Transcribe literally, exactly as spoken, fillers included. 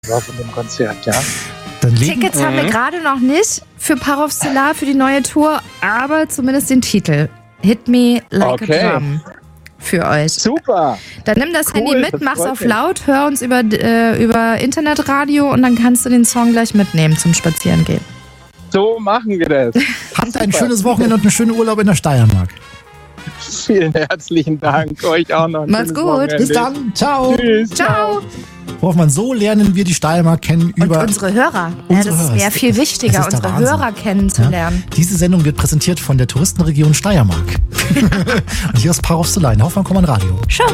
war von dem Konzert, ja. Dann legen, Tickets Mhm. haben wir gerade noch nicht für Parov Solar für die neue Tour, aber zumindest den Titel. Hit Me Like Okay. a Drum für euch. Super. Dann nimm das Cool, Handy mit, das mach's freut auf mich. laut, hör uns über, äh, über Internetradio und dann kannst du den Song gleich mitnehmen zum Spazierengehen. So machen wir das. habt ein Super. schönes Wochenende und einen schönen Urlaub in der Steiermark. Vielen herzlichen Dank. Euch auch noch. ein Macht's schönes gut. Wochenende. Bis dann. Ciao. Tschüss. Ciao! Frau Hoffmann, so lernen wir die Steiermark kennen Und über... unsere Hörer. Unsere ja, das Hörer. ist mir viel wichtiger, Das ist der unsere Wahnsinn. Hörer kennenzulernen. Diese Sendung wird präsentiert von der Touristenregion Steiermark. Und hier ist Parov Solar in Hoffmann-Kommern Radio. Schau.